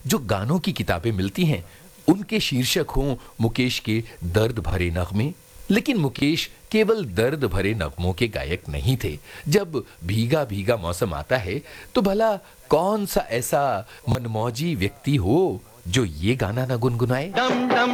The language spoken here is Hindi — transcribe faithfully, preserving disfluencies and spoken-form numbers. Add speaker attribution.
Speaker 1: जो गानों की किताबें मिलती हैं, उनके शीर्षक हों मुकेश के दर्द भरे नगमे। लेकिन मुकेश केवल दर्द भरे नगमों के गायक नहीं थे। जब भीगा भीगा मौसम आता है तो भला कौन सा ऐसा मनमौजी व्यक्ति हो जो ये गाना ना गुनगुनाए।
Speaker 2: डम डम